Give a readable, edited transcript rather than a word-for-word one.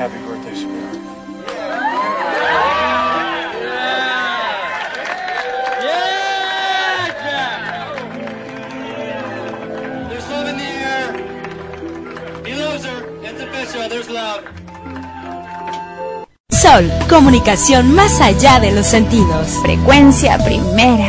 Happy birthday, sweetheart. There's love in the air. You loser. It's official. There's love. Sol, comunicación más allá de los sentidos. Frecuencia primera.